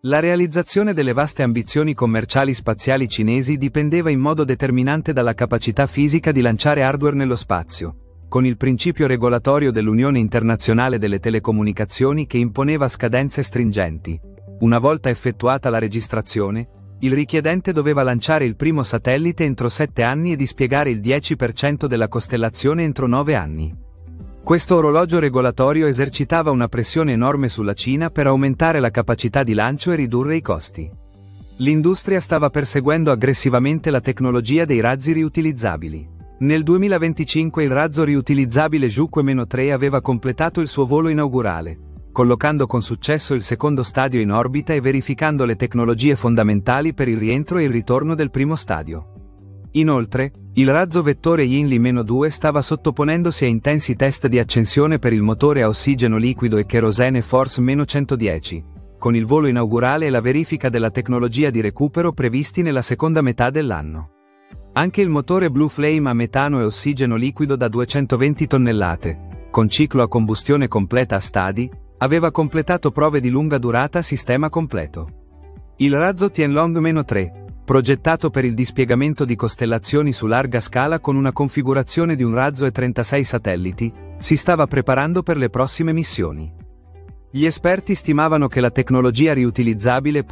La realizzazione delle vaste ambizioni commerciali spaziali cinesi dipendeva in modo determinante dalla capacità fisica di lanciare hardware nello spazio, con il principio regolatorio dell'Unione Internazionale delle Telecomunicazioni che imponeva scadenze stringenti. Una volta effettuata la registrazione, il richiedente doveva lanciare il primo satellite entro 7 anni e dispiegare il 10% della costellazione entro 9 anni. Questo orologio regolatorio esercitava una pressione enorme sulla Cina per aumentare la capacità di lancio e ridurre i costi. L'industria stava perseguendo aggressivamente la tecnologia dei razzi riutilizzabili. Nel 2025 il razzo riutilizzabile Zhukue-3 aveva completato il suo volo inaugurale, collocando con successo il secondo stadio in orbita e verificando le tecnologie fondamentali per il rientro e il ritorno del primo stadio. Inoltre, il razzo vettore Yinli-2 stava sottoponendosi a intensi test di accensione per il motore a ossigeno liquido e cherosene Force-110, con il volo inaugurale e la verifica della tecnologia di recupero previsti nella seconda metà dell'anno. Anche il motore Blue Flame a metano e ossigeno liquido da 220 tonnellate, con ciclo a combustione completa a stadi, aveva completato prove di lunga durata a sistema completo. Il razzo Tianlong-3, progettato per il dispiegamento di costellazioni su larga scala con una configurazione di un razzo e 36 satelliti, si stava preparando per le prossime missioni. Gli esperti stimavano che la tecnologia riutilizzabile